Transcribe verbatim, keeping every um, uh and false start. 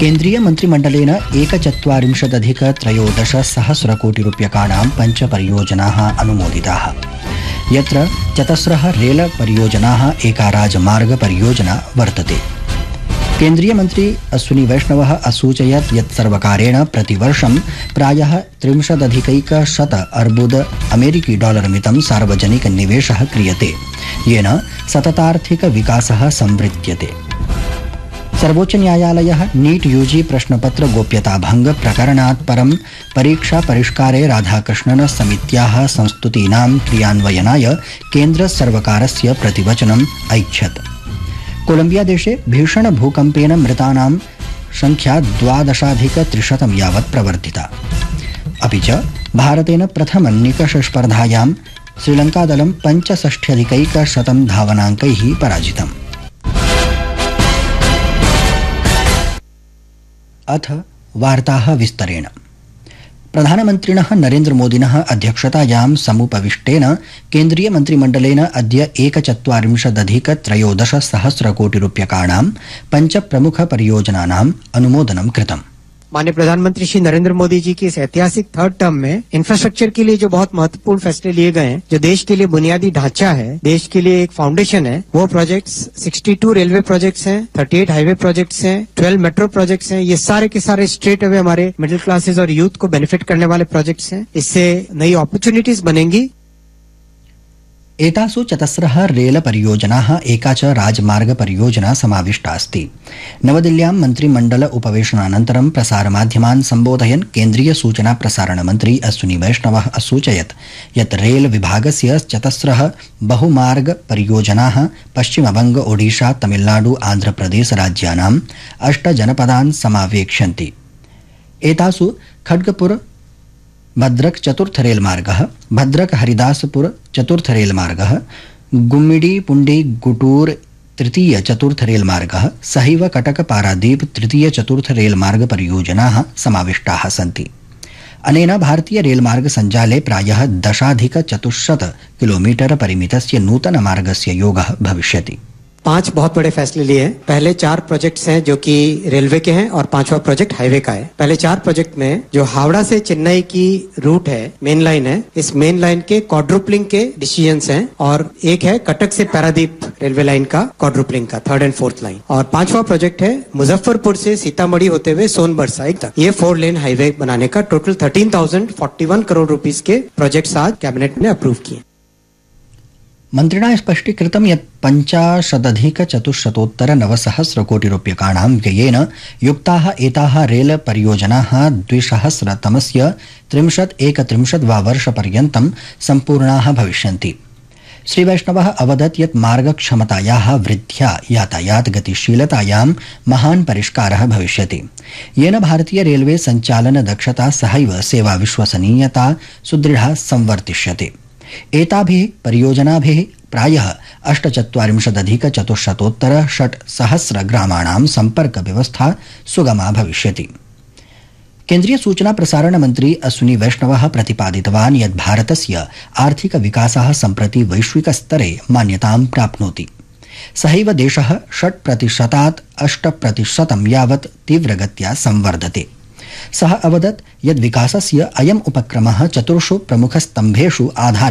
केन्द्रीय मंत्रिमंडलेन एकचत्वारिंशदधिक त्रयोदश सहस्रकोटि रूप्यकाणां पञ्च परियोजनाः अनुमोदिताः, यत्र चतस्रः रेल परियोजनाः एका राजमार्ग परियोजना वर्तते। केन्द्रीय मंत्री अश्विनी वैष्णवः असूचयत् यत् सर्वकारेण प्रतिवर्षं प्रायः त्रिंशदधिकैकशत अर्बुद अमेरिकी डॉलर मितं सार्वजनिक निवेशः क्रियते, येन सततार्थिक विकासः संवृत्यते। सर्वोच्च न्यायालयः नीट यूजी प्रश्नपत्र गोप्यता भंग प्रकरणात् परं परीक्षा परिष्कारे राधाकृष्णन समित्याः संस्तुतीनां क्रियान्वयनाय केन्द्र सर्वकारस्य प्रतिवचनम् ऐच्छत्। कोलंबिया देशे भीषण भूकंपेन मृतानां संख्या द्वादशाधिक त्रिशतं यावत् प्रवर्धिता। अपि च भारतेन प्रथम निकष स्पर्धायां श्रीलंकादलं पञ्चषष्ट्यधिकैकशतं धावनाङ्कैः पराजितम्। अथ वार्ताः विस्तरेण। प्रधानमन्त्रिणः नरेन्द्र मोदिनः अध्यक्षतायां समुपविष्टेन केन्द्रीय मन्त्रिमण्डलेन अद्य एकचत्वारिंशदधिक त्रयोदश सहस्रकोटि रूप्यकाणां पञ्च प्रमुख परियोजनानाम् अनुमोदनं कृतम्। माननीय प्रधानमंत्री श्री नरेंद्र मोदी जी की इस ऐतिहासिक थर्ड टर्म में इंफ्रास्ट्रक्चर के लिए जो बहुत महत्वपूर्ण फैसले लिए गए हैं, जो देश के लिए बुनियादी ढांचा है, देश के लिए एक फाउंडेशन है, वो प्रोजेक्ट्स बासठ रेलवे प्रोजेक्ट्स हैं, अड़तीस हाईवे प्रोजेक्ट्स हैं, बारह मेट्रो प्रोजेक्ट्स हैं। ये सारे के सारे स्ट्रेट अवे हमारे मिडिल क्लासेस और यूथ को बेनिफिट करने वाले प्रोजेक्ट्स हैं। इससे नई अपॉर्चुनिटीज बनेंगी। एतासु चतस्रः रेल परियोजनाः एका च राजमार्ग परियोजना समाविष्टा अस्ति। नवदिल्ल्यां मन्त्रिमण्डल उपवेशनानन्तरं प्रसारमाध्यमान् सम्बोधयन् केन्द्रीय सूचना प्रसारण मन्त्री अश्विनी वैष्णवः असूचयत् यत् रेल विभागस्य चतस्रः बहुमार्ग परियोजनाः पश्चिमबंग, ओडिशा, तमिलनाडु, आन्ध्रप्रदेश राज्यानाम् अष्ट जनपदान् समावेक्ष्यन्ति। एतासु खड्गपुर भद्रक चतुर्थ रेलमार्गः, भद्रक हरिदासपुर चतुर्थ रेलमार्गः, गुम्मिडी पुंडी गुटूर तृतीय चतुर्थ रेलमार्गः, सहैव कटक पारादीप तृतीय चतुर्थ रेलमार्ग परियोजनाः समाविष्टाः सन्ति। अनेन भारतीय रेलमार्ग संजाले प्रायः दशाधिक चतुश्शत किलोमीटर परिमितस्य नूतन मार्गस्य योगः भविष्यति। पांच बहुत बड़े फैसले लिए हैं। पहले चार प्रोजेक्ट्स हैं जो कि रेलवे के हैं और पांचवा प्रोजेक्ट हाईवे का है। पहले चार प्रोजेक्ट में जो हावड़ा से चेन्नई की रूट है, मेन लाइन है, इस मेन लाइन के क्वाड्रुपलिंग के डिसीजंस हैं और एक है कटक से पारादीप रेलवे लाइन का क्वाड्रुपलिंग का थर्ड एंड फोर्थ लाइन। और पांचवा प्रोजेक्ट है मुजफ्फरपुर से सीतामढ़ी होते हुए सोनबरसा तक ये फोर लेन हाईवे बनाने का। Total thirteen thousand forty one crore rupees के प्रोजेक्ट आज कैबिनेट ने अप्रूव किए। मन्त्रिणा स्पष्टीकृतं यत् पञ्चाशदधिक चतुश्शतोत्तर नवसहस्रकोटि रूप्यकाणां व्ययेन युक्ताः एताः रेल परियोजनाः द्विसहस्रतमस्य त्रिंशत् एकत्रिंशत् वा वर्षपर्यन्तं सम्पूर्णाः भविष्यन्ति। श्री वैष्णवः अवदत् यत् मार्गक्षमतायाः वृद्ध्या यातायात गतिशीलतायां महान् परिष्कारः भविष्यति, येन भारतीय रेलवे सञ्चालन दक्षता सहैव सेवा विश्वसनीयता सुदृढा संवर्धिष्यते। एताभिः परियोजनाभिः प्रायः अष्टचत्वारिंशदधिक चतुश्शतोत्तर षट् सहस्र ग्रामाणां संपर्क व्यवस्था सुगमा भविष्यति। केन्द्रीय सूचना प्रसारण मंत्री अश्विनी वैष्णवः प्रतिपादितवान् यत् भारतस्य आर्थिक विकासः सम्प्रति वैश्विक स्तरे मान्यतां प्राप्नोति। सहैव देशः षट् प्रतिशतात् अष्ट प्रतिशतं यावत् तीव्रगत्या संवर्धते। सः अवदत् यत् विकासस्य अयम् उपक्रमः चतुर्षु प्रमुखस्तम्भेषु आधारितः